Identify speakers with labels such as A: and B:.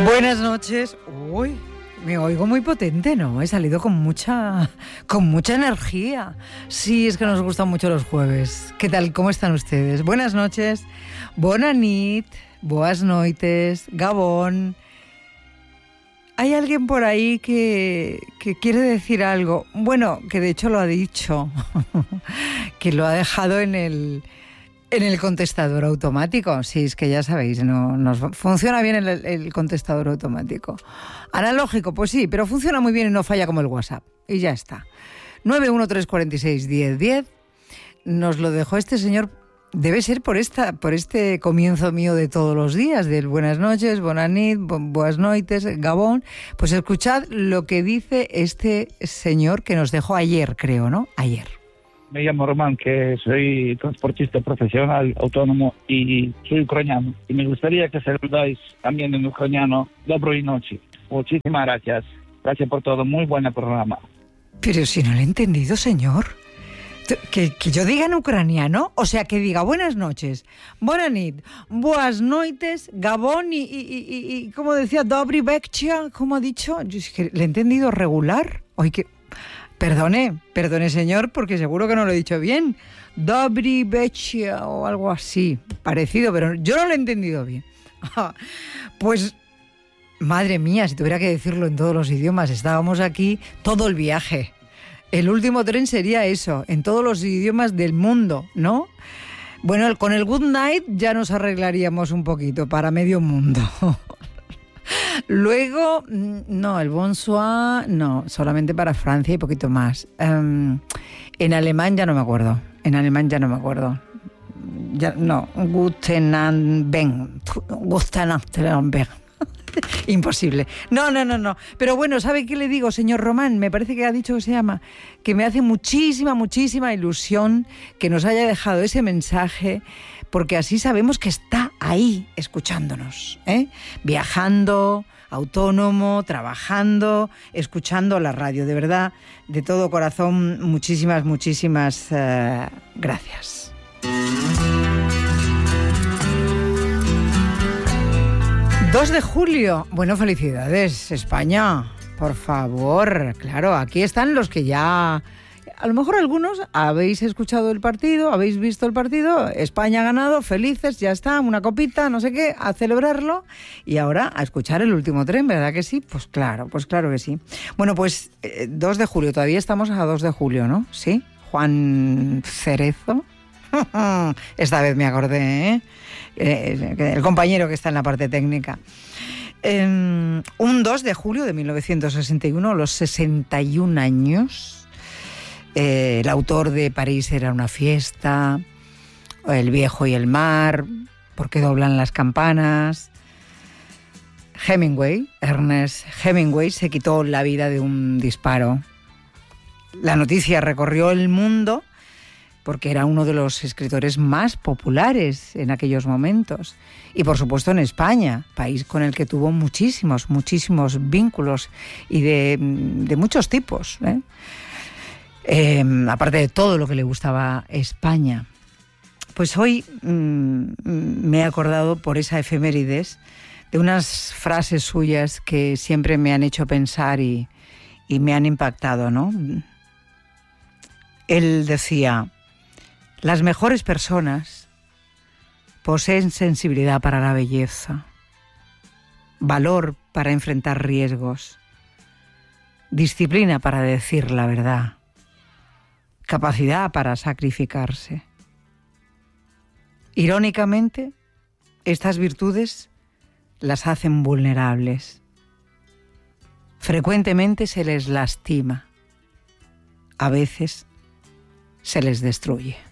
A: Buenas noches. Uy, me oigo muy potente, ¿no? He salido con mucha energía. Sí, es que nos gustan mucho los jueves. ¿Qué tal? ¿Cómo están ustedes? Buenas noches. Bona nit. Boas noites. Gabón. Hay alguien por ahí que quiere decir algo. Bueno, que de hecho lo ha dicho. Que lo ha dejado en el contestador automático. Sí, es que ya sabéis, no funciona bien el contestador automático. Analógico, pues sí, pero funciona muy bien y no falla como el WhatsApp. Y ya está. 913461010. Nos lo dejó este señor. Debe ser por este comienzo mío de todos los días, del buenas noches, bona nit, boas noites, Gabón. Pues escuchad lo que dice este señor que nos dejó ayer, creo, ¿no? Ayer.
B: Me llamo Román, que soy transportista profesional, autónomo y soy ucraniano. Y me gustaría que saludáis también en ucraniano. Доброй ночи. Muchísimas gracias. Gracias por todo. Muy buen programa.
A: Pero si no lo he entendido, señor. Que yo diga en ucraniano, o sea, que diga buenas noches, bona nit, boas noites, Gabón y como decía, dobry večer, como ha dicho. Yo es que le he entendido regular. Oye, que... Perdone, señor, porque seguro que no lo he dicho bien. Dobry večer o algo así, parecido, pero yo no lo he entendido bien. Pues, madre mía, si tuviera que decirlo en todos los idiomas, estábamos aquí todo el viaje. El último tren sería eso, en todos los idiomas del mundo, ¿no? Bueno, con el good night ya nos arreglaríamos un poquito para medio mundo. Luego, no, el bonsoir, no, solamente para Francia y poquito más. En alemán ya no me acuerdo. Guten Abend. Imposible. No. Pero bueno, ¿sabe qué le digo, señor Román? Me parece que ha dicho que se llama. Que me hace muchísima ilusión que nos haya dejado ese mensaje, porque así sabemos que está ahí escuchándonos, ¿eh? Viajando, autónomo, trabajando, escuchando la radio. De verdad, de todo corazón, muchísimas gracias. 2 de julio. Bueno, felicidades, España. Por favor, claro, aquí están los que ya... A lo mejor algunos habéis escuchado el partido, habéis visto el partido, España ha ganado, felices, ya está, una copita, no sé qué, a celebrarlo. Y ahora a escuchar el último tren, ¿verdad que sí? Pues claro que sí. Bueno, pues 2 de julio, todavía estamos a 2 de julio, ¿no? ¿Sí? Juan Cerezo. Esta vez me acordé, ¿eh? El compañero que está en la parte técnica. Un 2 de julio de 1961, los 61 años, el autor de París era una fiesta, El viejo y el mar, ¿Por qué doblan las campanas? Ernest Hemingway, se quitó la vida de un disparo. La noticia recorrió el mundo porque era uno de los escritores más populares en aquellos momentos. Y por supuesto en España, país con el que tuvo muchísimos vínculos y de muchos tipos, ¿eh? Aparte de todo lo que le gustaba España. Pues hoy me he acordado por esa efemérides de unas frases suyas que siempre me han hecho pensar y me han impactado, ¿no? Él decía: las mejores personas poseen sensibilidad para la belleza, valor para enfrentar riesgos, disciplina para decir la verdad, capacidad para sacrificarse. Irónicamente, estas virtudes las hacen vulnerables. Frecuentemente se les lastima, a veces se les destruye.